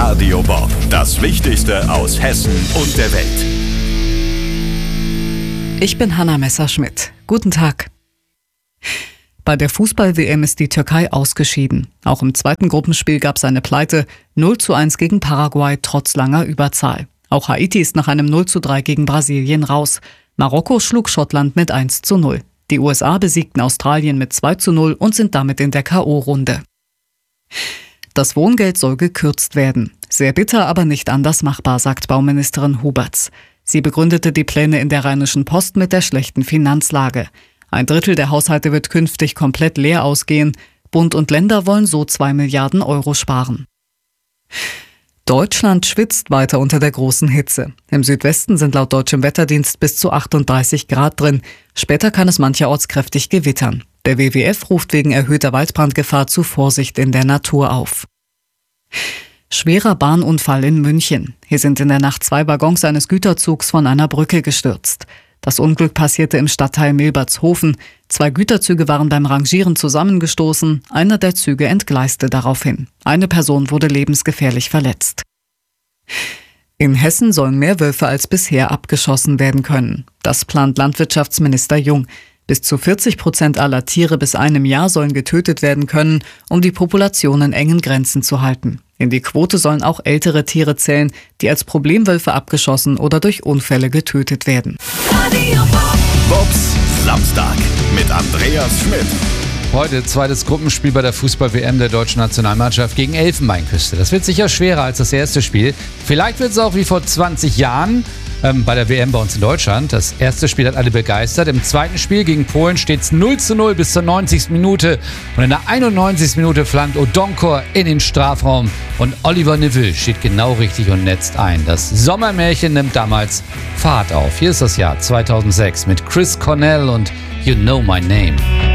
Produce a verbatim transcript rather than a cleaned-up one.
Radio Bob. Das Wichtigste aus Hessen und der Welt. Ich bin Hanna Messerschmidt. Guten Tag. Bei der Fußball-W M ist die Türkei ausgeschieden. Auch im zweiten Gruppenspiel gab es eine Pleite, null zu eins gegen Paraguay trotz langer Überzahl. Auch Haiti ist nach einem null zu drei gegen Brasilien raus. Marokko schlug Schottland mit eins zu null. Die U S A besiegten Australien mit zwei zu null und sind damit in der K O-Runde. Das Wohngeld soll gekürzt werden. Sehr bitter, aber nicht anders machbar, sagt Bauministerin Huberts. Sie begründete die Pläne in der Rheinischen Post mit der schlechten Finanzlage. Ein Drittel der Haushalte wird künftig komplett leer ausgehen. Bund und Länder wollen so zwei Milliarden Euro sparen. Deutschland schwitzt weiter unter der großen Hitze. Im Südwesten sind laut deutschem Wetterdienst bis zu achtunddreißig Grad drin. Später kann es mancherorts kräftig gewittern. Der W W F ruft wegen erhöhter Waldbrandgefahr zu Vorsicht in der Natur auf. Schwerer Bahnunfall in München. Hier sind in der Nacht zwei Waggons eines Güterzugs von einer Brücke gestürzt. Das Unglück passierte im Stadtteil Milbertshofen. Zwei Güterzüge waren beim Rangieren zusammengestoßen. Einer der Züge entgleiste daraufhin. Eine Person wurde lebensgefährlich verletzt. In Hessen sollen mehr Wölfe als bisher abgeschossen werden können. Das plant Landwirtschaftsminister Jung. Bis zu vierzig Prozent aller Tiere bis einem Jahr sollen getötet werden können, um die Population in engen Grenzen zu halten. In die Quote sollen auch ältere Tiere zählen, die als Problemwölfe abgeschossen oder durch Unfälle getötet werden. Bobs Samstag mit Andreas Schmidt. Heute zweites Gruppenspiel bei der Fußball-W M der deutschen Nationalmannschaft gegen Elfenbeinküste. Das wird sicher schwerer als das erste Spiel. Vielleicht wird es auch wie vor zwanzig Jahren ähm, bei der W M bei uns in Deutschland. Das erste Spiel hat alle begeistert. Im zweiten Spiel gegen Polen steht es null zu null bis zur neunzigsten Minute. Und in der einundneunzigsten Minute flankt Odonkor in den Strafraum. Und Oliver Neville steht genau richtig und netzt ein. Das Sommermärchen nimmt damals Fahrt auf. Hier ist das Jahr zweitausendsechs mit Chris Cornell und You Know My Name.